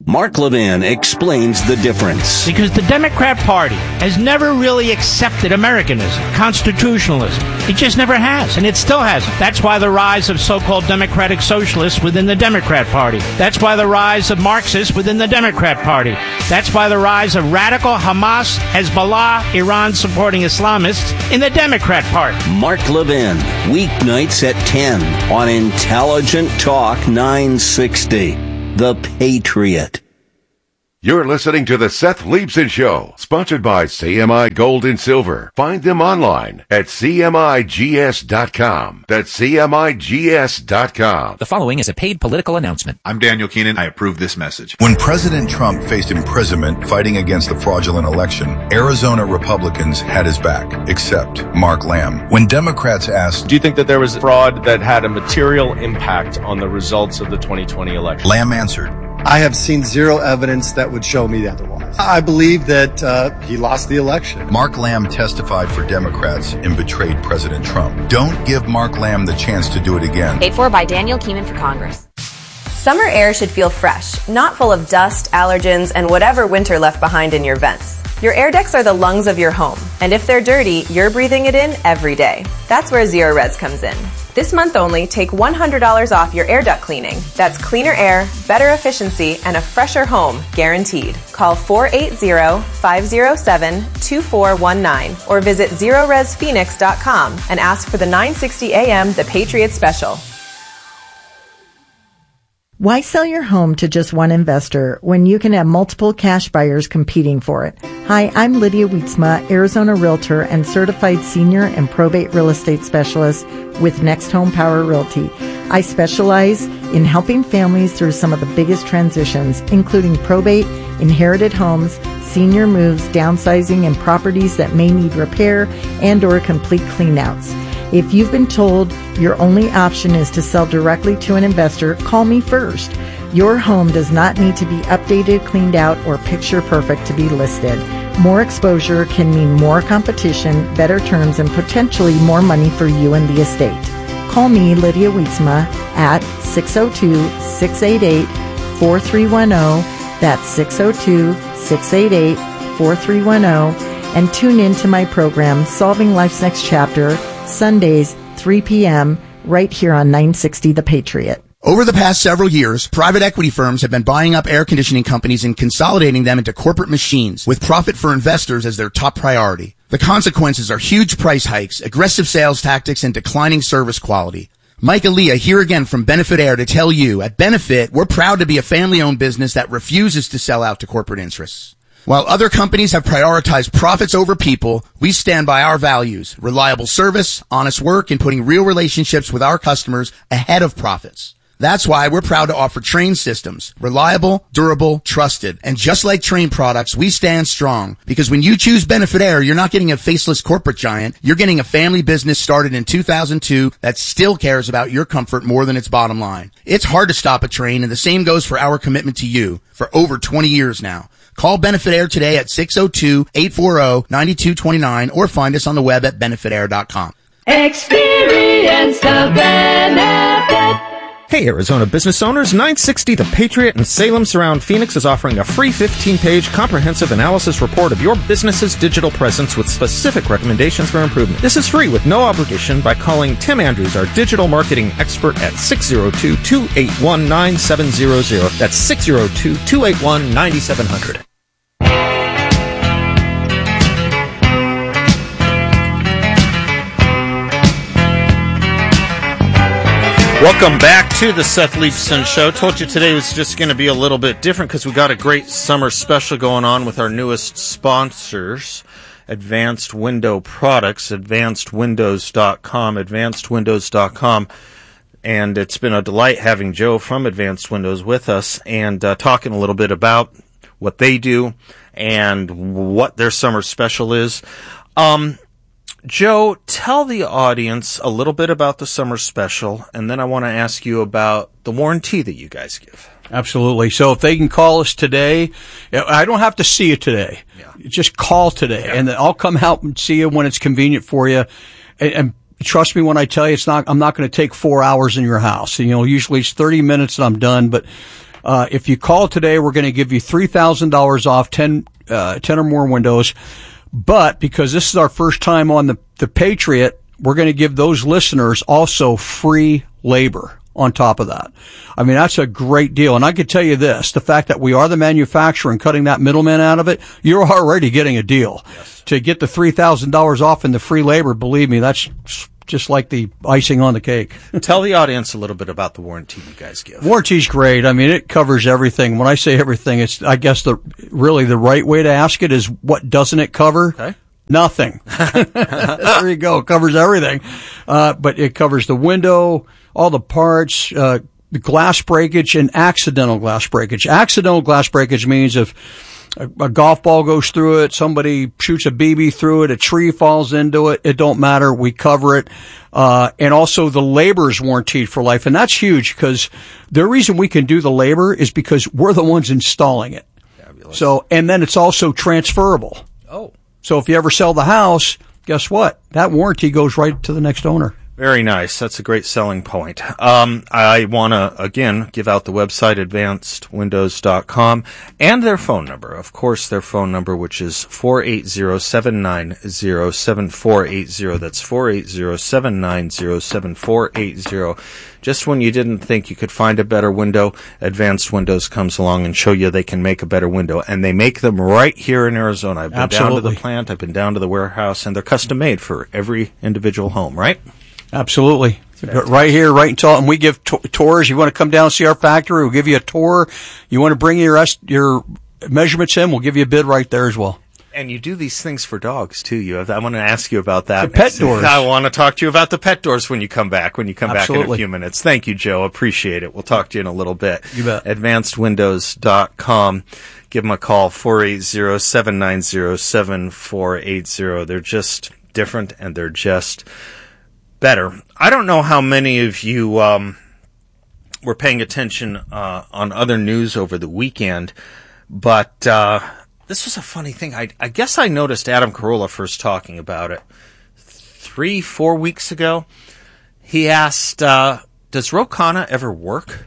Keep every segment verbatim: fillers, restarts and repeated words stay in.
Mark Levin explains the difference. Because the Democrat Party has never really accepted Americanism, constitutionalism. It just never has, and it still hasn't. That's why the rise of so-called democratic socialists within the Democrat Party. That's why the rise of Marxists within the Democrat Party. That's why the rise of radical Hamas, Hezbollah, Iran-supporting Islamists in the Democrat Party. Mark Levin, weeknights at ten on Intelligent Talk nine sixty. The Patriot. You're listening to the Seth Leibson Show, sponsored by C M I Gold and Silver. Find them online at C M I G S dot com. That's C M I G S dot com. The following is a paid political announcement. I'm Daniel Keenan. I approve this message. When President Trump faced imprisonment fighting against the fraudulent election, Arizona Republicans had his back, except Mark Lamb. When Democrats asked, do you think that there was fraud that had a material impact on the results of the twenty twenty election? Lamb answered, I have seen zero evidence that would show me otherwise. I believe that uh, he lost the election. Mark Lamb testified for Democrats and betrayed President Trump. Don't give Mark Lamb the chance to do it again. Paid for by Daniel Keenan for Congress. Summer air should feel fresh, not full of dust, allergens, and whatever winter left behind in your vents. Your air decks are the lungs of your home, and if they're dirty, you're breathing it in every day. That's where Zero Res comes in. This month only, take one hundred dollars off your air duct cleaning. That's cleaner air, better efficiency, and a fresher home, guaranteed. Call four eight zero, five zero seven, two four one nine or visit zero res phoenix dot com and ask for the nine sixty A M The Patriot Special. Why sell your home to just one investor when you can have multiple cash buyers competing for it? Hi, I'm Lydia Wietzma, Arizona Realtor and Certified Senior and Probate Real Estate Specialist with Next Home Power Realty. I specialize in helping families through some of the biggest transitions, including probate, inherited homes, senior moves, downsizing, and properties that may need repair and or complete cleanouts. If you've been told your only option is to sell directly to an investor, call me first. Your home does not need to be updated, cleaned out, or picture perfect to be listed. More exposure can mean more competition, better terms, and potentially more money for you and the estate. Call me, Lydia Wietzma, at six oh two, six eight eight, four three one oh. That's six oh two, six eight eight, four three one oh. And tune in to my program, Solving Life's Next Chapter, Sundays, three p.m., right here on nine sixty The Patriot. Over the past several years, private equity firms have been buying up air conditioning companies and consolidating them into corporate machines, with profit for investors as their top priority. The consequences are huge price hikes, aggressive sales tactics, and declining service quality. Mike Aaliyah here again from Benefit Air to tell you, at Benefit, we're proud to be a family-owned business that refuses to sell out to corporate interests. While other companies have prioritized profits over people, we stand by our values, reliable service, honest work, and putting real relationships with our customers ahead of profits. That's why we're proud to offer Trane systems, reliable, durable, trusted. And just like Trane products, we stand strong. Because when you choose Benefit Air, you're not getting a faceless corporate giant. You're getting a family business started in two thousand two that still cares about your comfort more than its bottom line. It's hard to stop a Trane, and the same goes for our commitment to you for over twenty years now. Call Benefit Air today at six oh two, eight four oh, nine two two nine or find us on the web at benefit air dot com. Experience the benefit. Hey, Arizona business owners, nine sixty The Patriot in Salem Surround Phoenix is offering a free fifteen-page comprehensive analysis report of your business's digital presence with specific recommendations for improvement. This is free with no obligation by calling Tim Andrews, our digital marketing expert, at six oh two, two eight one, nine seven zero zero. That's six oh two, two eight one, nine seven zero zero. Welcome back to the Seth Leibson Show. Told you today was just going to be a little bit different because we got a great summer special going on with our newest sponsors, Advanced Window Products, advanced windows dot com, advanced windows dot com. And it's been a delight having Joe from Advanced Windows with us and uh, talking a little bit about what they do and what their summer special is. Um... Joe, tell the audience a little bit about the summer special, and then I want to ask you about the warranty that you guys give. Absolutely. So if they can call us today, I don't have to see you today. Yeah. Just call today, yeah. And I'll come out and see you when it's convenient for you. And, and trust me when I tell you, it's not. I'm not going to take four hours in your house. You know, usually it's thirty minutes and I'm done, but Uh, if you call today, we're going to give you three thousand dollars off ten, uh, ten or more windows. But because this is our first time on the, the Patriot, we're going to give those listeners also free labor on top of that. I mean, that's a great deal. And I can tell you this, the fact that we are the manufacturer and cutting that middleman out of it, you're already getting a deal. Yes. To get the three thousand dollars off in the free labor, believe me, that's just like the icing on the cake. Tell the audience a little bit about the warranty you guys give. Warranty's great. I mean, it covers everything. When I say everything, it's, I guess the, really the right way to ask it is, what doesn't it cover? Okay. Nothing. There you go. It covers everything. Uh, but it covers the window, all the parts, uh, the glass breakage and accidental glass breakage. Accidental glass breakage means if a, a golf ball goes through it, somebody shoots a B B through it, a tree falls into it, it don't matter. We cover it. Uh, and also the labor is warranted for life. And that's huge because the reason we can do the labor is because we're the ones installing it. Fabulous. So, and then it's also transferable. Oh. So if you ever sell the house, guess what? That warranty goes right to the next owner. Very nice. That's a great selling point. Um, I want to, again, give out the website, advanced windows dot com, and their phone number. Of course, their phone number, which is four eight zero, seven nine zero, seven four eight zero. That's four eight zero, seven nine zero, seven four eight zero. Just when you didn't think you could find a better window, Advanced Windows comes along and show you they can make a better window. And they make them right here in Arizona. I've been Absolutely. down to the plant, I've been down to the warehouse, and they're custom made for every individual home, right? Absolutely. Right here, right in Taunton. We give t- tours. You want to come down and see our factory, we'll give you a tour. You want to bring your your measurements in, we'll give you a bid right there as well. And you do these things for dogs, too. You have, I want to ask you about that. The pet doors. I want to talk to you about the pet doors when you come back, when you come Absolutely. back in a few minutes. Thank you, Joe. Appreciate it. We'll talk to you in a little bit. You bet. advanced windows dot com. Give them a call, four eight zero, seven nine zero, seven four eight zero. They're just different, and they're just better. I don't know how many of you um, were paying attention uh, on other news over the weekend, but uh, this was a funny thing. I, I guess I noticed Adam Carolla first talking about it three, four weeks ago. He asked, uh, does Ro Khanna ever work?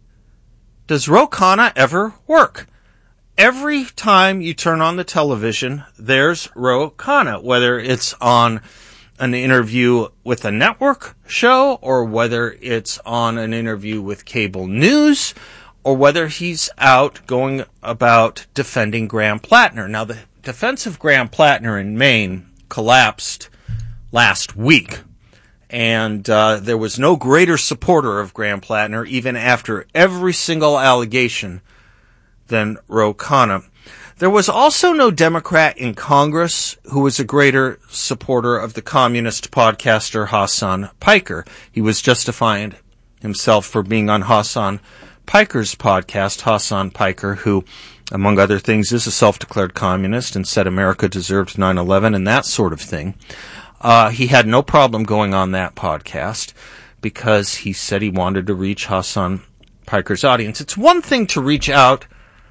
Does Ro Khanna ever work? Every time you turn on the television, there's Ro Khanna, whether it's on an interview with a network show, or whether it's on an interview with cable news, or whether he's out going about defending Graham Plattner. Now, the defense of Graham Plattner in Maine collapsed last week, and uh, there was no greater supporter of Graham Plattner, even after every single allegation, than Ro Khanna. There was also no Democrat in Congress who was a greater supporter of the communist podcaster Hasan Piker. He was justifying himself for being on Hasan Piker's podcast, Hasan Piker, who, among other things, is a self-declared communist and said America deserved nine eleven and that sort of thing. Uh, he had no problem going on that podcast because he said he wanted to reach Hasan Piker's audience. It's one thing to reach out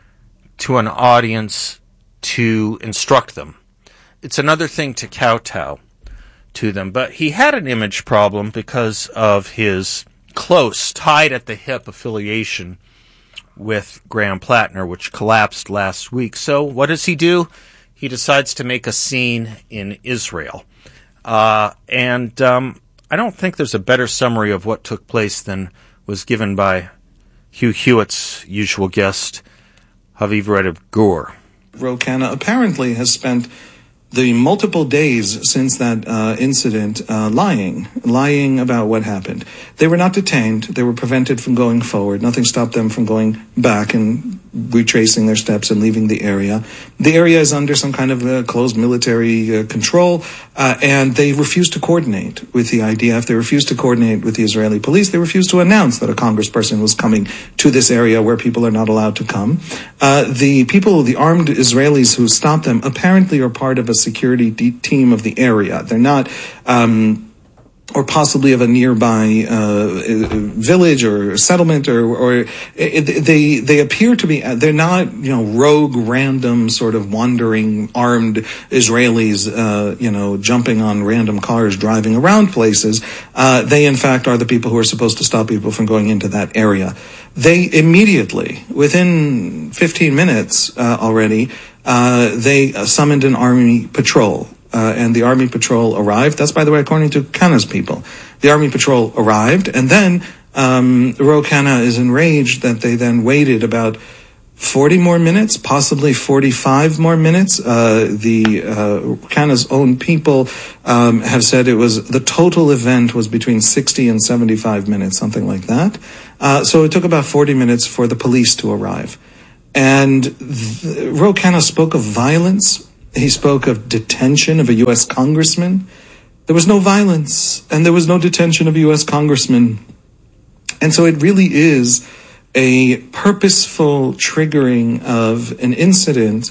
to an audience to instruct them. It's another thing to kowtow to them. But he had an image problem because of his close, tied at the hip affiliation with Graham Plattner, which collapsed last week. So what does he do? He decides to make a scene in Israel. Uh, and um, I don't think there's a better summary of what took place than was given by Hugh Hewitt's usual guest, Haviv Redev Gur. Ro Khanna apparently has spent the multiple days since that uh, incident uh, lying, lying about what happened. They were not detained. They were prevented from going forward. Nothing stopped them from going back and retracing their steps and leaving the area. The area is under some kind of uh, closed military uh, control, uh, and they refused to coordinate with the I D F. They refused to coordinate with the Israeli police. They refused to announce that a congressperson was coming to this area where people are not allowed to come. Uh, the people, the armed Israelis who stopped them, apparently are part of a security de- team of the area. They're not um or possibly of a nearby uh, village or settlement, or, or it, they they appear to be. They're not, you know, rogue, random, sort of wandering, armed Israelis, uh, you know, jumping on random cars, driving around places. Uh, they, in fact, are the people who are supposed to stop people from going into that area. They immediately, within fifteen minutes uh, already, uh, they summoned an army patrol. Uh, and the Army Patrol arrived. That's, by the way, according to Kana's people. The Army Patrol arrived, and then um, Ro Khanna is enraged that they then waited about forty more minutes, possibly forty-five more minutes. Uh, the uh, Kana's own people um, have said it was, the total event was between sixty and seventy-five minutes, something like that. Uh, so it took about forty minutes for the police to arrive. And th- Ro Khanna spoke of violence. He spoke of detention of a U S congressman. There was no violence, and there was no detention of a U S congressman. And so it really is a purposeful triggering of an incident.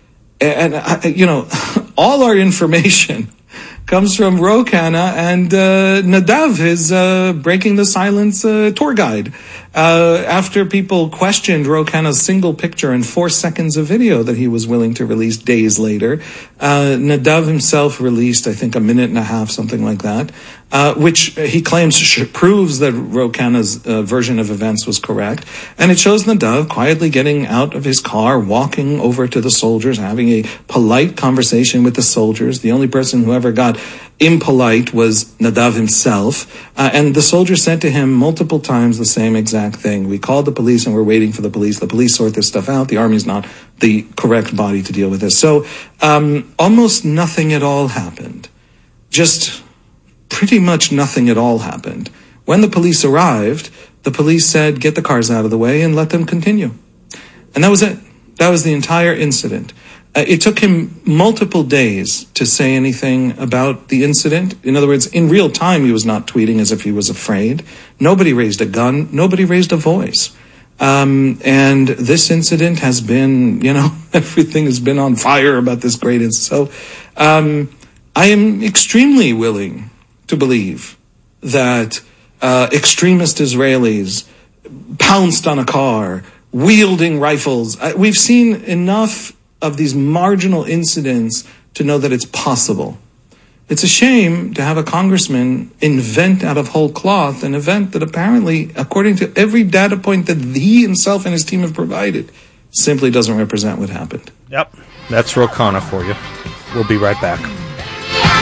And, I, you know, all our information comes from Ro Khanna and uh, Nadav, his uh, breaking the silence uh, tour guide. Uh, after people questioned Ro Khanna's single picture and four seconds of video that he was willing to release days later, uh, Nadav himself released, I think, a minute and a half, something like that, uh, which he claims sh- proves that Ro Khanna's uh, version of events was correct. And it shows Nadav quietly getting out of his car, walking over to the soldiers, having a polite conversation with the soldiers. The only person who ever got impolite was Nadav himself. Uh, and the soldiers said to him multiple times the same exact thing. We called the police and we're waiting for the police. The police sort this stuff out. The army's not the correct body to deal with this. So um, almost nothing at all happened. Just pretty much nothing at all happened. When the police arrived, the police said, get the cars out of the way and let them continue. And that was it. That was the entire incident. Uh, it took him multiple days to say anything about the incident. In other words, in real time, he was not tweeting as if he was afraid. Nobody raised a gun. Nobody raised a voice. Um, and this incident has been, you know, everything has been on fire about this great incident. So um, I am extremely willing to believe that uh, extremist Israelis pounced on a car, wielding rifles. Uh, we've seen enough of these marginal incidents to know that it's possible. It's a shame to have a congressman invent out of whole cloth an event that apparently, according to every data point that he himself and his team have provided, simply doesn't represent what happened. Yep, that's Ro Khanna for you. We'll be right back.